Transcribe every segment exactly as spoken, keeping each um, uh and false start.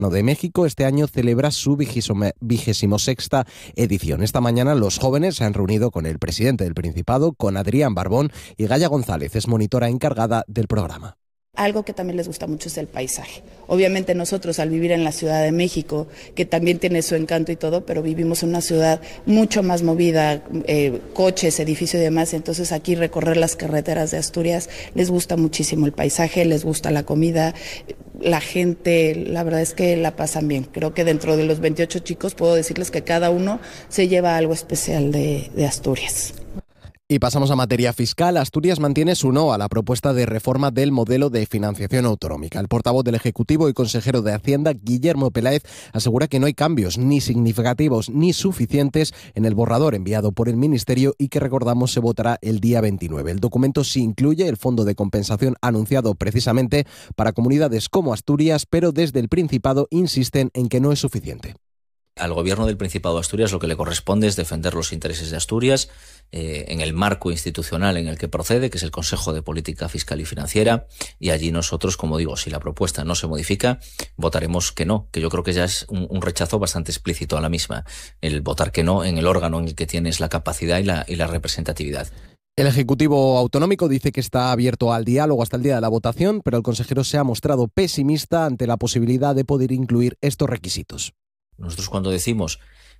de México este año celebra su vigésimo sexta edición. Esta mañana los jóvenes se han reunido con el presidente del Principado, con Adrián Barbón, y Gaia González es monitora encargada del programa. Algo que también les gusta mucho es el paisaje. Obviamente nosotros al vivir en la Ciudad de México, que también tiene su encanto y todo, pero vivimos en una ciudad mucho más movida, eh, coches, edificios y demás, entonces aquí recorrer las carreteras de Asturias les gusta muchísimo el paisaje, les gusta la comida, la gente, la verdad es que la pasan bien. Creo que dentro de los veintiocho chicos puedo decirles que cada uno se lleva algo especial de, de Asturias. Y pasamos a materia fiscal. Asturias mantiene su no a la propuesta de reforma del modelo de financiación autonómica. El portavoz del Ejecutivo y consejero de Hacienda, Guillermo Peláez, asegura que no hay cambios ni significativos ni suficientes en el borrador enviado por el Ministerio y que, recordamos, se votará el día veintinueve. El documento sí incluye el fondo de compensación anunciado precisamente para comunidades como Asturias, pero desde el Principado insisten en que no es suficiente. Al Gobierno del Principado de Asturias lo que le corresponde es defender los intereses de Asturias eh, en el marco institucional en el que procede, que es el Consejo de Política Fiscal y Financiera, y allí nosotros, como digo, si la propuesta no se modifica, votaremos que no, que yo creo que ya es un, un rechazo bastante explícito a la misma, el votar que no en el órgano en el que tienes la capacidad y la, y la representatividad. El Ejecutivo Autonómico dice que está abierto al diálogo hasta el día de la votación, pero el consejero se ha mostrado pesimista ante la posibilidad de poder incluir estos requisitos. Nosotros cuando decimos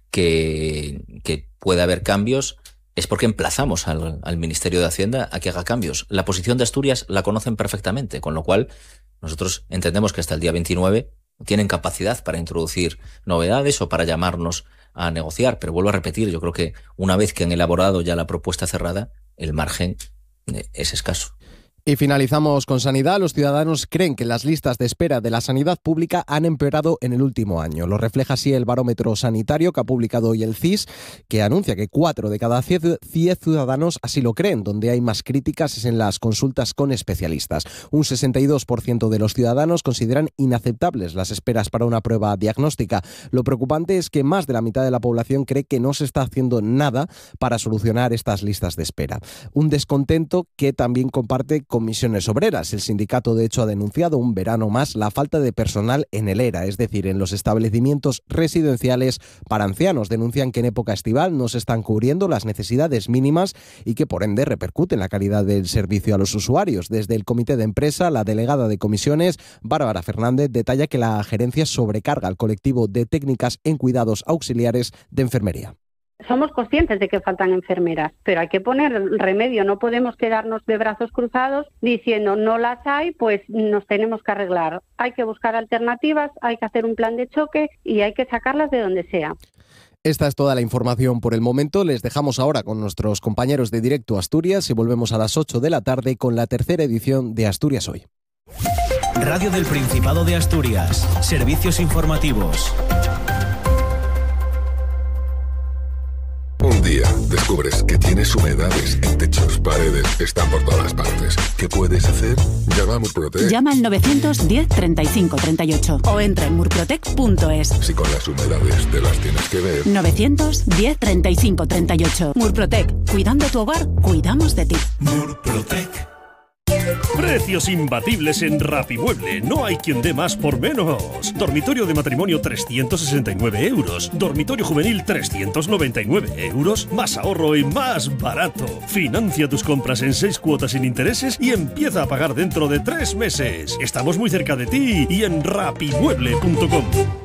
que, que puede haber cambios es porque emplazamos al, al Ministerio de Hacienda a que haga cambios. La posición de Asturias la conocen perfectamente, con lo cual nosotros entendemos que hasta el día veintinueve tienen capacidad para introducir novedades o para llamarnos a negociar. Pero vuelvo a repetir, yo creo que una vez que han elaborado ya la propuesta cerrada, el margen es escaso. Y finalizamos con sanidad. Los ciudadanos creen que las listas de espera de la sanidad pública han empeorado en el último año. Lo refleja así el barómetro sanitario que ha publicado hoy el C I S, que anuncia que cuatro de cada diez ciudadanos así lo creen. Donde hay más críticas es en las consultas con especialistas. Un sesenta y dos por ciento de los ciudadanos consideran inaceptables las esperas para una prueba diagnóstica. Lo preocupante es que más de la mitad de la población cree que no se está haciendo nada para solucionar estas listas de espera. Un descontento que también comparte Comisiones Obreras. El sindicato, de hecho, ha denunciado un verano más la falta de personal en el ERA, es decir, en los establecimientos residenciales para ancianos. Denuncian que en época estival no se están cubriendo las necesidades mínimas y que, por ende, repercute en la calidad del servicio a los usuarios. Desde el comité de empresa, la delegada de comisiones, Bárbara Fernández, detalla que la gerencia sobrecarga al colectivo de técnicas en cuidados auxiliares de enfermería. Somos conscientes de que faltan enfermeras, pero hay que poner remedio. No podemos quedarnos de brazos cruzados diciendo no las hay, pues nos tenemos que arreglar. Hay que buscar alternativas, hay que hacer un plan de choque y hay que sacarlas de donde sea. Esta es toda la información por el momento. Les dejamos ahora con nuestros compañeros de Directo Asturias y volvemos a las ocho de la tarde con la tercera edición de Asturias Hoy. Radio del Principado de Asturias. Servicios informativos. Un día descubres que tienes humedades en techos, paredes, están por todas partes. ¿Qué puedes hacer? Llama a Murprotec. Llama al novecientos diez treinta y cinco treinta y ocho o entra en murprotec punto es. Si con las humedades te las tienes que ver. novecientos diez treinta y cinco treinta y ocho. Murprotec. Cuidando tu hogar, cuidamos de ti. Murprotec. Precios imbatibles en Rapimueble. No hay quien dé más por menos. Dormitorio de matrimonio trescientos sesenta y nueve euros. Dormitorio juvenil trescientos noventa y nueve euros. Más ahorro y más barato. Financia tus compras en seis cuotas sin intereses y empieza a pagar dentro de tres meses. Estamos muy cerca de ti y en rapimueble punto com.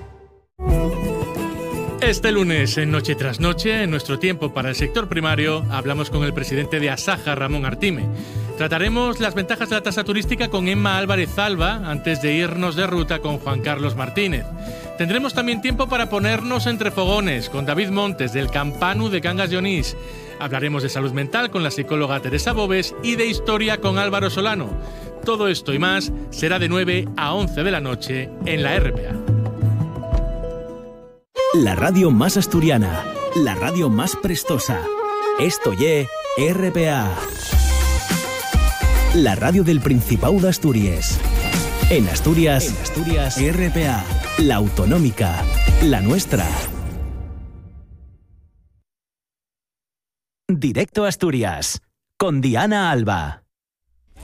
Este lunes, en Noche tras Noche, en nuestro tiempo para el sector primario, hablamos con el presidente de Asaja, Ramón Artime. Trataremos las ventajas de la tasa turística con Emma Álvarez Alba, antes de irnos de ruta con Juan Carlos Martínez. Tendremos también tiempo para ponernos entre fogones con David Montes, del Campanu de Cangas de Onís. Hablaremos de salud mental con la psicóloga Teresa Bobes y de historia con Álvaro Solano. Todo esto y más será de nueve a once de la noche en la R P A. La radio más asturiana, la radio más prestosa. Esto ye R P A. La radio del Principado de Asturias. En Asturias, en Asturias, R P A, la autonómica, la nuestra. Directo Asturias, con Diana Alba.